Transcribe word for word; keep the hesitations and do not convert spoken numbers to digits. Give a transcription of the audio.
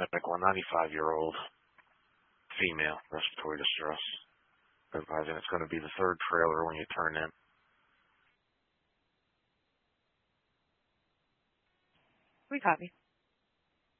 medical, a ninety-five-year-old female respiratory distress. Advising it's going to be the third trailer when you turn in. We copy.